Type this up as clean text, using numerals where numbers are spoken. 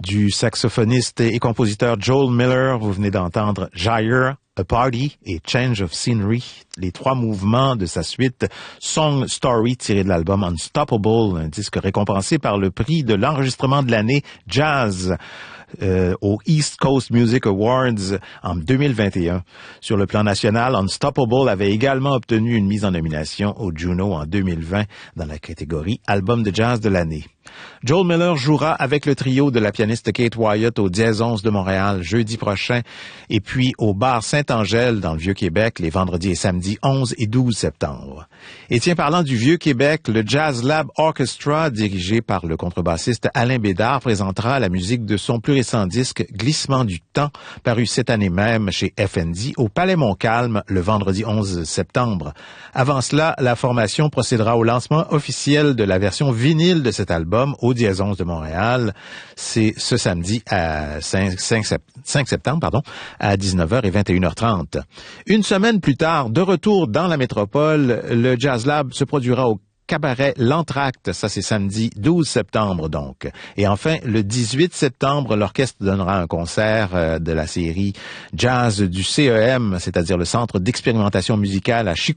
Du saxophoniste et compositeur Joel Miller, vous venez d'entendre Gyre, A Party et Change of Scenery, les trois mouvements de sa suite Song Story tiré de l'album Unstoppable, un disque récompensé par le prix de l'enregistrement de l'année Jazz au East Coast Music Awards en 2021. Sur le plan national, Unstoppable avait également obtenu une mise en nomination au Juno en 2020 dans la catégorie Album de jazz de l'année. Joel Miller jouera avec le trio de la pianiste Kate Wyatt au Dièse 11 de Montréal jeudi prochain et puis au bar Saint-Angèle dans le Vieux-Québec les vendredis et samedis 11 et 12 septembre. Et tiens, parlant du Vieux-Québec, le Jazz Lab Orchestra, dirigé par le contrebassiste Alain Bédard, présentera la musique de son plus récent disque Glissement du temps, paru cette année même chez FND au Palais Montcalm le vendredi 11 septembre. Avant cela, la formation procédera au lancement officiel de la version vinyle de cet album au Dièse 11 de Montréal. C'est ce samedi à 5 septembre, à 19h et 21h30. Une semaine plus tard, de retour dans la métropole, le Jazz Lab se produira au Cabaret L'Entracte, ça c'est samedi 12 septembre donc. Et enfin, le 18 septembre, l'orchestre donnera un concert de la série Jazz du CEM, c'est-à-dire le Centre d'expérimentation musicale à Chicoutimi.